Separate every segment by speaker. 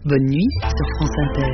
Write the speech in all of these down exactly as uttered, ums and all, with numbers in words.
Speaker 1: Bonne nuit sur France Inter.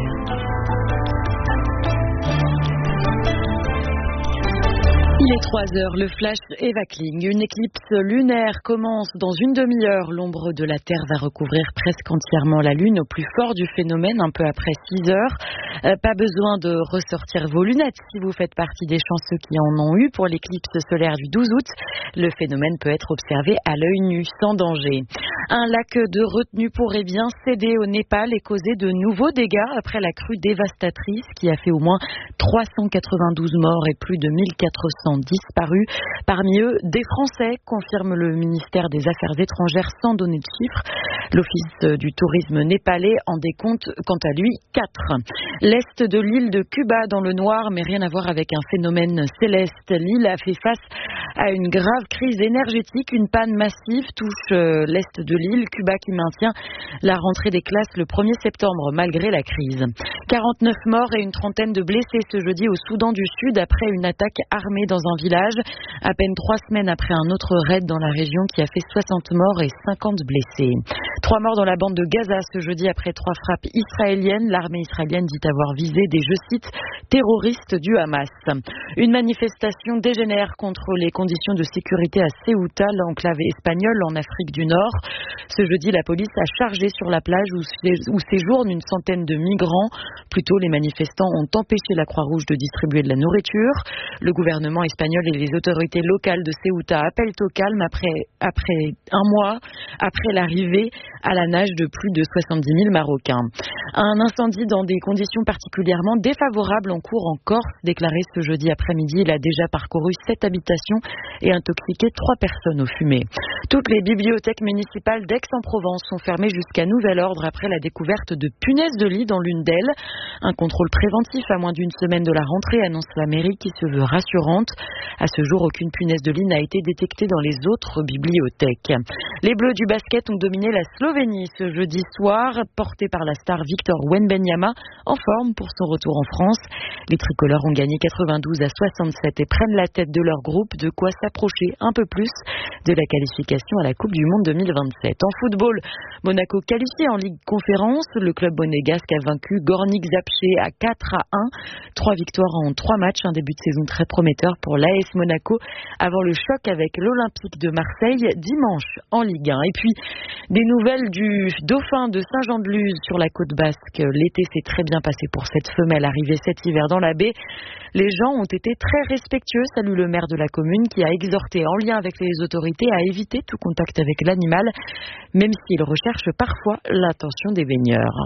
Speaker 1: Il est trois heures, le flash Eva Kling. Une éclipse lunaire commence dans une demi-heure. L'ombre de la Terre va recouvrir presque entièrement la Lune au plus fort du phénomène, un peu après six heures. Euh, pas besoin de ressortir vos lunettes si vous faites partie des chanceux qui en ont eu pour l'éclipse solaire du douze août. Le phénomène peut être observé à l'œil nu, sans danger. Un lac de retenue pourrait bien céder au Népal et causer de nouveaux dégâts après la crue dévastatrice qui a fait au moins trois cent quatre-vingt-douze morts et plus de mille quatre cents disparus. Parmi eux, des Français, confirme le ministère des Affaires étrangères sans donner de chiffres. L'Office du tourisme népalais en décompte, quant à lui, quatre. L'est de l'île de Cuba dans le noir, mais rien à voir avec un phénomène céleste. L'île a fait face à une grave crise énergétique. Une panne massive touche l'est de l'île. Cuba qui maintient la rentrée des classes le premier septembre, malgré la crise. quarante-neuf morts et une trentaine de blessés ce jeudi au Soudan du Sud après une attaque armée dans un village. À peine trois semaines après un autre raid dans la région qui a fait soixante morts et cinquante blessés. Trois morts dans la bande de Gaza ce jeudi après trois frappes israéliennes. L'armée israélienne dit avoir visé des, je cite, terroristes du Hamas. Une manifestation dégénère contre les conditions de sécurité à Ceuta, l'enclave espagnole en Afrique du Nord. Ce jeudi, la police a chargé sur la plage où, où séjournent une centaine de migrants. Plus tôt, les manifestants ont empêché la Croix-Rouge de distribuer de la nourriture. Le gouvernement espagnol et les autorités locales de Ceuta appellent au calme après, après un mois après l'arrivée à la nage de plus de soixante-dix mille Marocains. Un incendie dans des conditions particulièrement défavorables en cours en Corse, déclaré ce jeudi après-midi. Il a déjà parcouru sept habitations et intoxiqué trois personnes aux fumées. Toutes les bibliothèques municipales d'Aix-en-Provence sont fermées jusqu'à nouvel ordre après la découverte de punaises de lit dans l'une d'elles. Un contrôle préventif à moins d'une semaine de la rentrée, annonce la mairie qui se veut rassurante. À ce jour, aucune punaise de lit n'a été détectée dans les autres bibliothèques. Les Bleus du basket ont dominé la Slovénie ce jeudi soir, porté par la star Victor Wembanyama, en forme pour son retour en France. Les tricolores ont gagné quatre-vingt-douze à soixante-sept et prennent la tête de leur groupe, de quoi s'approcher un peu plus de la qualification à la Coupe du Monde deux mille vingt-sept. En football, Monaco qualifié en Ligue Conférence. Le club monégasque a vaincu Gornik Zabrze à quatre à un. Trois victoires en trois matchs, un début de saison très prometteur pour l'A S Monaco avant le choc avec l'Olympique de Marseille dimanche en Ligue un. Et puis, des nouvelles du dauphin de Saint-Jean-de-Luz sur la côte basque. L'été s'est très bien passé pour cette femelle arrivée cet hiver dans la baie. Les gens ont été très respectueux, salue le maire de la commune qui a exhorté en lien avec les autorités à éviter tout contact avec l'animal, même s'il recherche parfois l'attention des baigneurs.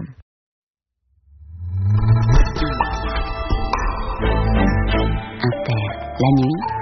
Speaker 2: Inter, la nuit.